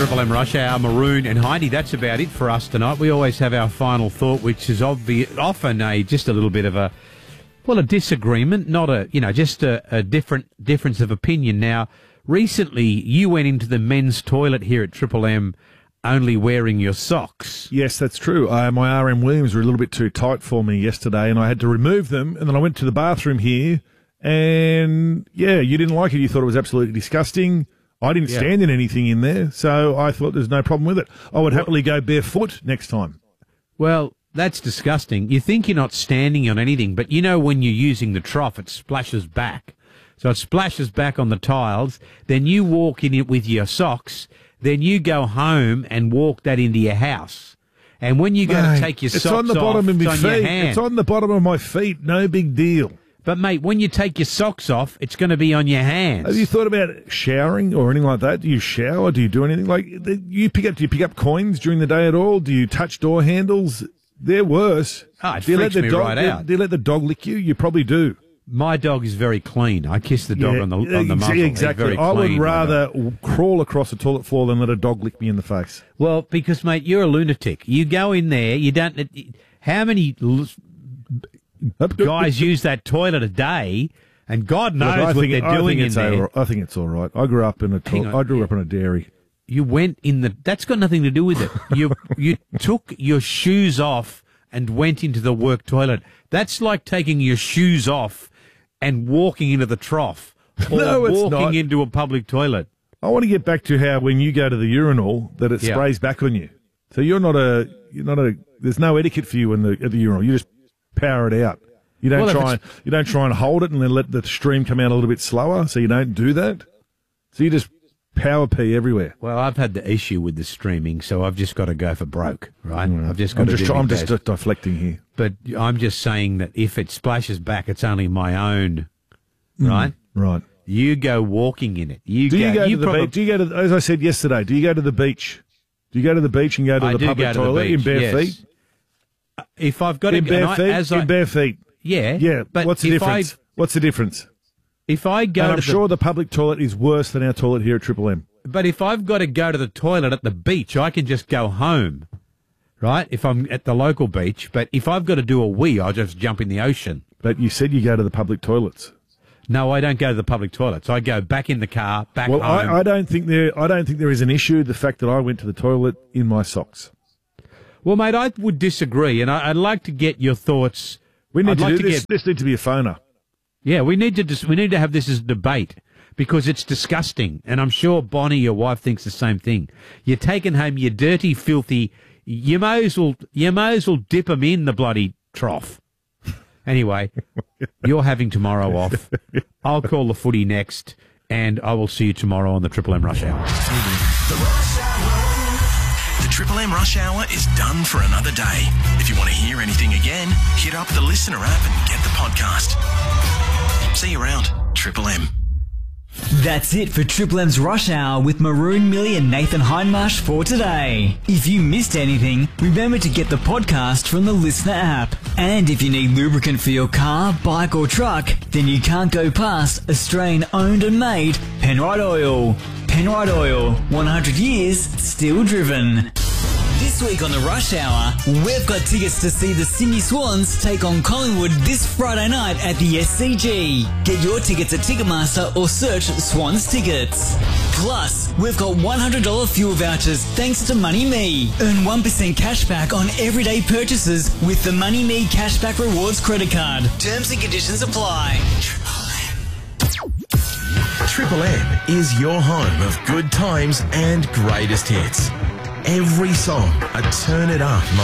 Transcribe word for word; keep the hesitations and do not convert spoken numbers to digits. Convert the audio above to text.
Triple M Rush Hour, Maroon and Heidi. That's about it for us tonight. We always have our final thought, which is obvi- often a just a little bit of a, well, a disagreement, not a, you know, just a, a different difference of opinion. Now, recently you went into the men's toilet here at Triple M only wearing your socks. Yes, that's true. Uh, my R M Williams were a little bit too tight for me yesterday, and I had to remove them, and then I went to the bathroom here, and, yeah, you didn't like it. You thought it was absolutely disgusting. I didn't Yeah. stand in anything in there, so I thought there's no problem with it. I would happily go barefoot next time. Well, that's disgusting. You think you're not standing on anything, but you know when you're using the trough, it splashes back. So it splashes back on the tiles, then you walk in it with your socks, then you go home and walk that into your house. And when you go Mate, to take your it's socks on the bottom off, of my it's on your feet. hand. It's on the bottom of my feet. No big deal. But, mate, when you take your socks off, it's going to be on your hands. Have you thought about showering or anything like that? Do you shower? Do you do anything like you pick up? Do you pick up coins during the day at all? Do you touch door handles? They're worse. Oh, it do you let freaks the me dog? right do, out. do you let the dog lick you? You probably do. My dog is very clean. I kiss the dog Yeah, on the on the ex- muzzle. He's Exactly. very I would clean, my rather dog. crawl across the toilet floor than let a dog lick me in the face. Well, because, mate, you're a lunatic. You go in there, you don't... How many l- guys use that toilet a day, and God knows Look, I what think, they're I doing think in it's there. all- I think it's all right. I grew up in a Hang to- on. I grew up in a dairy. You went in the... That's got nothing to do with it. You you took your shoes off and went into the work toilet. That's like taking your shoes off and walking into the trough, or No, it's walking not. into a public toilet. I want to get back to how when you go to the urinal that it Yeah. sprays back on you. So you're not a you're not a there's no etiquette for you in the at the urinal. You just power it out. You don't Well, if try and it's- you don't try and hold it and then let the stream come out a little bit slower. So you don't do that. So you just power pee everywhere. Well, I've had the issue with the streaming, so I've just got to go for broke, right? I've just got I'm to just do try- my I'm just best. deflecting here. But I'm just saying that if it splashes back, it's only my own, right? Right. You go walking in it. You Do go, you go to the probably- beach? Do you go to the- as I said yesterday? Do you go to the beach? Do you go to the beach and go to I the do public go to the toilet in beach, bare yes. feet? If I've got In to, bare and I- feet. as I, in bare feet. yeah, Yeah. But What's the if difference? I What's the difference? if I go, And I'm to sure the public toilet is worse than our toilet here at Triple M. the, but if I've got to go to the toilet at the beach, I can just go home, right? If I'm at the local beach, but if I've got to do a wee, I'll just jump in the ocean. But you said you go to the public toilets. No, I don't go to the public toilets. I go back in the car, back Well, home. I, I don't think there. I don't think there is an issue. The fact that I went to the toilet in my socks. Well, mate, I would disagree, and I, I'd like to get your thoughts. We need I'd to like do to this. get- This needs to be a phoner. Yeah, we need to dis- we need to have this as a debate because it's disgusting, and I'm sure Bonnie, your wife, thinks the same thing. You're taking home your dirty, filthy. You may as well you may as well dip them in the bloody trough. Anyway, you're having tomorrow off. I'll call the footy next, and I will see you tomorrow on the Triple M Rush Hour. The Rush Hour. The Triple M Rush Hour is done for another day. If you want to hear anything again, hit up the Listener app and get the podcast. See you around. Triple M. That's it for Triple M's Rush Hour with Maroon Millie and Nathan Hindmarsh for today. If you missed anything, remember to get the podcast from the Listener app. And if you need lubricant for your car, bike or truck, then you can't go past Australian owned and made Penrite Oil. Penrite Oil, one hundred years, still driven. This week on the Rush Hour, we've got tickets to see the Sydney Swans take on Collingwood this Friday night at the S C G. Get your tickets at Ticketmaster or search Swans Tickets. Plus, we've got one hundred dollars fuel vouchers thanks to Money Me. Earn one percent cash back on everyday purchases with the Money Me Cashback Rewards credit card. Terms and conditions apply. Triple M is your home of good times and greatest hits. Every song, a turn it up